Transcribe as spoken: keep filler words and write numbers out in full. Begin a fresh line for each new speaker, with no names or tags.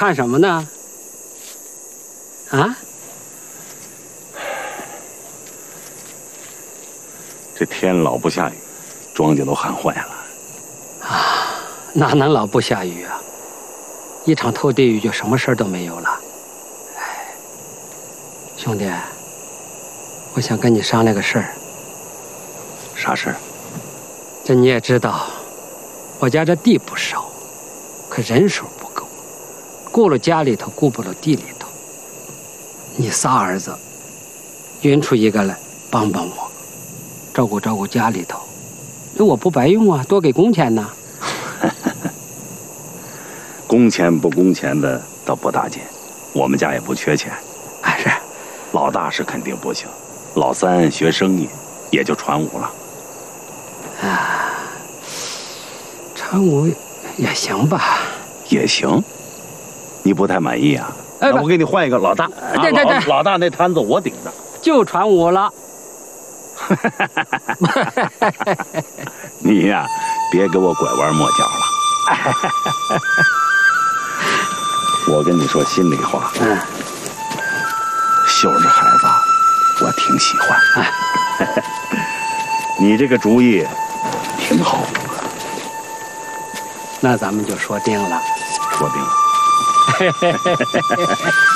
看什么呢？啊？
这天老不下雨，庄稼都旱坏了。
啊，哪能老不下雨啊？一场透地雨就什么事儿都没有了。哎，兄弟，我想跟你商量个事儿。
啥事儿？
这你也知道，我家这地不少，可人手不够，顾了家里头，顾不了地里头。你仨儿子，匀出一个来帮帮我，照顾照顾家里头，那我不白用啊，多给工钱呢。
工钱不工钱的倒不大紧，我们家也不缺钱。
哎，是，
老大是肯定不行，老三学生意，也就传武了。
啊，传武也行吧。
也行，你不太满意啊？
哎，
我给你换一个老大。
对对对，
老大那摊子我顶着，
就传武了。
你呀，别给我拐弯抹角了。我跟你说心里话，嗯，秀儿这孩子，我挺喜欢。哎、你这个主意挺好，
那咱们就说定了。
说定了。